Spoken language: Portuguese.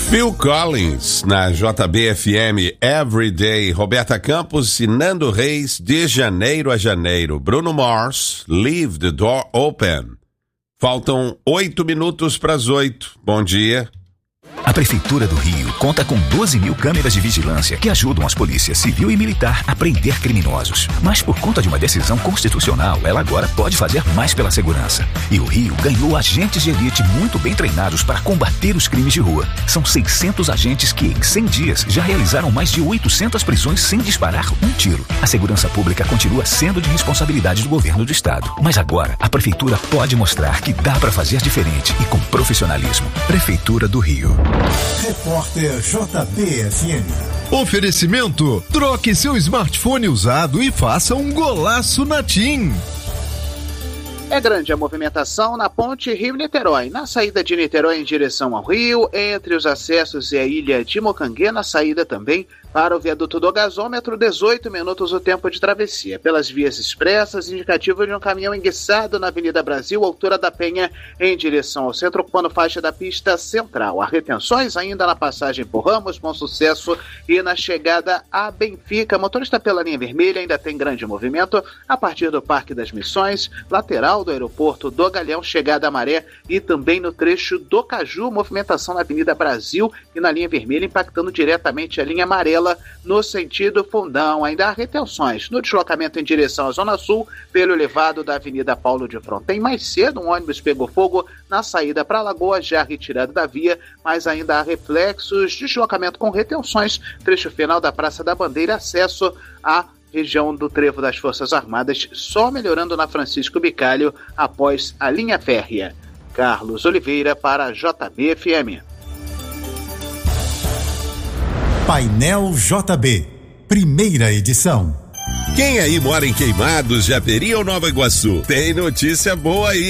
Phil Collins na JB-FM Everyday, Roberta Campos e Nando Reis, De Janeiro a Janeiro, Bruno Mars, Leave the Door Open. Faltam 8 minutos para as 8. Bom dia. A Prefeitura do Rio conta com 12 mil câmeras de vigilância que ajudam as polícias civil e militar a prender criminosos. Mas por conta de uma decisão constitucional, ela agora pode fazer mais pela segurança. E o Rio ganhou agentes de elite muito bem treinados para combater os crimes de rua. São 600 agentes que, em 100 dias, já realizaram mais de 800 prisões sem disparar um tiro. A segurança pública continua sendo de responsabilidade do governo do estado. Mas agora, a Prefeitura pode mostrar que dá para fazer diferente e com profissionalismo. Prefeitura do Rio. Repórter JB-FM. Oferecimento: troque seu smartphone usado e faça um golaço na TIM. É grande a movimentação na ponte Rio-Niterói, na saída de Niterói em direção ao Rio, entre os acessos e a ilha de Mocanguê, na saída também para o viaduto do gasômetro, 18 minutos o tempo de travessia. Pelas vias expressas, indicativo de um caminhão enguiçado na Avenida Brasil, altura da Penha, em direção ao centro, ocupando faixa da pista central. Há retenções ainda na passagem por Ramos, Bom Sucesso e na chegada a Benfica. Motorista pela linha vermelha ainda tem grande movimento a partir do Parque das Missões, lateral do aeroporto do Galeão, chegada a Maré e também no trecho do Caju, movimentação na Avenida Brasil e na linha vermelha, impactando diretamente a linha amarela no sentido Fundão. Ainda há retenções no deslocamento em direção à Zona Sul, pelo elevado da Avenida Paulo de Fronten. Mais cedo, um ônibus pegou fogo na saída para Lagoa, já retirado da via, mas ainda há reflexos, deslocamento com retenções, trecho final da Praça da Bandeira, acesso à região do Trevo das Forças Armadas, só melhorando na Francisco Bicalho após a linha férrea. Carlos Oliveira para a JB-FM. Painel JB, primeira edição. Quem aí mora em Queimados, Japeri ou Nova Iguaçu? Tem notícia boa aí.